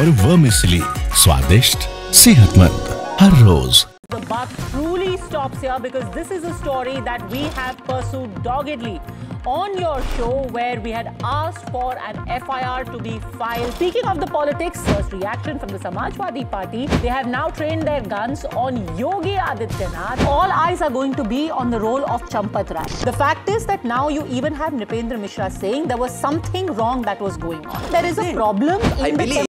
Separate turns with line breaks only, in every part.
और वर्मिसेली, स्वादिष्ट, सेहतमंद, हर रोज।
The buck truly stops here because this is a story that we have pursued doggedly on your show, where we had asked for an FIR to be filed. Speaking of the politics, first reaction from the Samajwadi Party, they have now trained their guns on Yogi Adityanath. All eyes are going to be on the role of Champat Rai. The fact is that now you even have Nripendra Mishra saying there was something wrong that was going on. There is a problem in the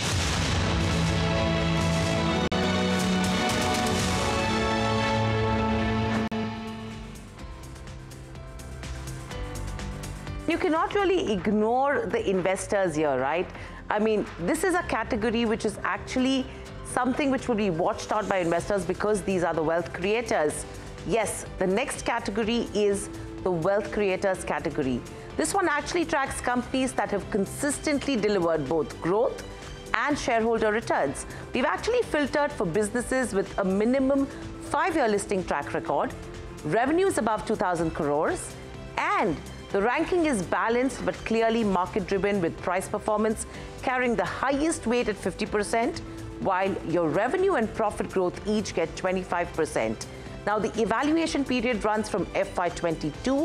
You cannot really ignore the investors here, right? I mean, this is a category which is actually something which will be watched out by investors because these are the wealth creators. Yes, the next category is the wealth creators category. This one actually tracks companies that have consistently delivered both growth and shareholder returns. We've actually filtered for businesses with a minimum 5-year listing track record, revenues above 2,000 crores, and the ranking is balanced but clearly market-driven, with price performance carrying the highest weight at 50%, while your revenue and profit growth each get 25%. Now, the evaluation period runs from FY22 to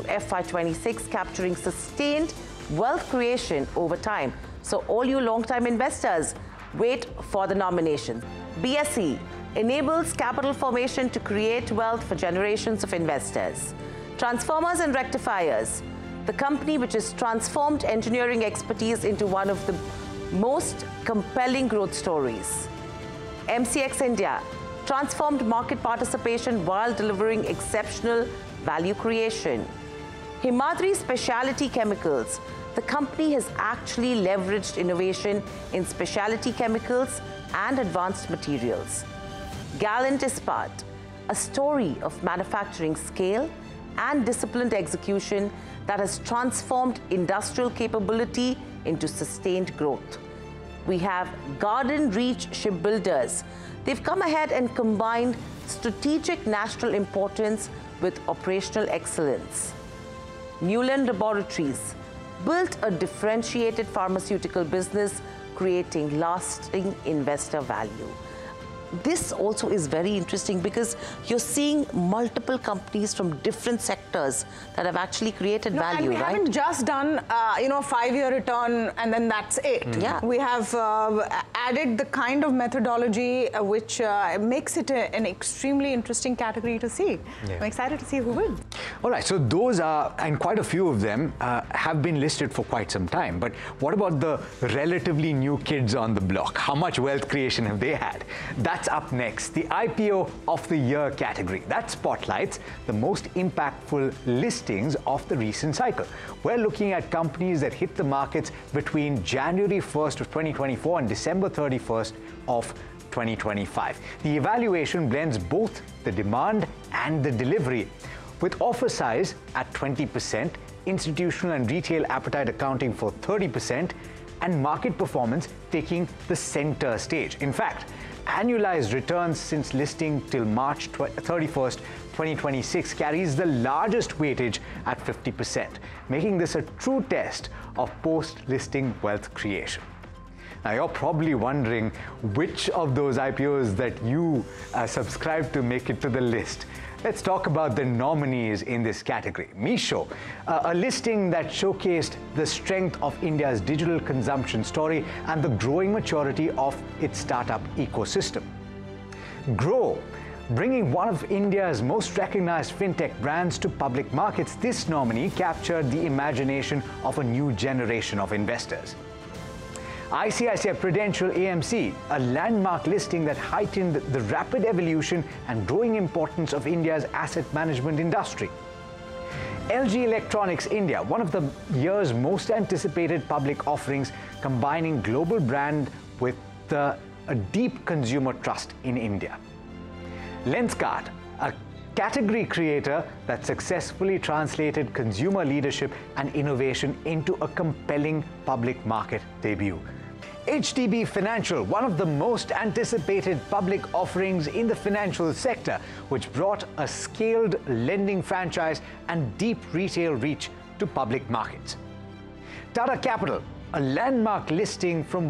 FY26, capturing sustained wealth creation over time. So all you long-time investors, wait for the nomination. BSE enables capital formation to create wealth for generations of investors. Transformers and Rectifiers, the company which has transformed engineering expertise into one of the most compelling growth stories. MCX India transformed market participation while delivering exceptional value creation. Himadri Specialty Chemicals, the company has actually leveraged innovation in specialty chemicals and advanced materials. Gallant Ispat, a story of manufacturing scale and disciplined execution that has transformed industrial capability into sustained growth. We have Garden Reach Shipbuilders. They've come ahead and combined strategic national importance with operational excellence. Newland Laboratories built a differentiated pharmaceutical business, creating lasting investor value. This also is very interesting because you're seeing multiple companies from different sectors that have actually created value,
and we
right?
haven't just done, a 5-year return and then that's it.
Yeah.
We have added the kind of methodology which makes it an extremely interesting category to see. Yeah. I'm excited to see who wins.
All right, so those are, and quite a few of them have been listed for quite some time. But what about the relatively new kids on the block? How much wealth creation have they had? That's up next, the IPO of the year category. That spotlights the most impactful listings of the recent cycle. We're looking at companies that hit the markets between January 1st of 2024 and December 31st of 2025. The evaluation blends both the demand and the delivery, with offer size at 20%, institutional and retail appetite accounting for 30%, and market performance taking the center stage. In fact, annualized returns since listing till March 31st, 2026 carries the largest weightage at 50%, making this a true test of post-listing wealth creation. Now, you're probably wondering which of those IPOs that you subscribe to make it to the list. Let's talk about the nominees in this category. Meesho, a listing that showcased the strength of India's digital consumption story and the growing maturity of its startup ecosystem. Groww, bringing one of India's most recognized fintech brands to public markets, this nominee captured the imagination of a new generation of investors. ICICI Prudential AMC, a landmark listing that heightened the rapid evolution and growing importance of India's asset management industry. LG Electronics India, one of the year's most anticipated public offerings, combining global brand with a deep consumer trust in India. Lenskart, a category creator that successfully translated consumer leadership and innovation into a compelling public market debut. HDB Financial, one of the most anticipated public offerings in the financial sector, which brought a scaled lending franchise and deep retail reach to public markets. Tata Capital, a landmark listing from